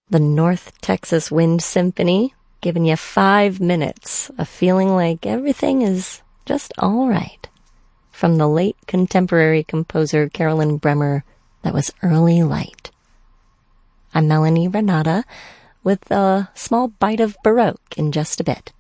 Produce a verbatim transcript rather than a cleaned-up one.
The North Texas Wind Symphony, giving you five minutes of feeling like everything is just all right. From the late contemporary composer Carolyn Bremer, that was Early Light. I'm Melanie Renata with a small bite of Baroque in just a bit.